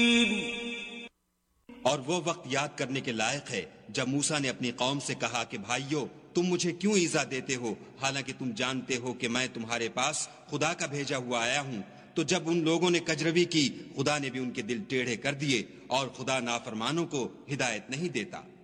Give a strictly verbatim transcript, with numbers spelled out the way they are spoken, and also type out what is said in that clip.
और वो वक्त याद करने के लायक है जब मूसा ने अपनी कौम से कहा कि भाइयों, तुम मुझे क्यों ईजा देते हो, हालांकि तुम जानते हो कि मैं तुम्हारे पास खुदा का भेजा हुआ आया हूं। तो जब उन लोगों ने कजरवी की, खुदा ने भी उनके दिल टेढ़े कर दिए और खुदा नाफरमानों को हिदायत नहीं देता।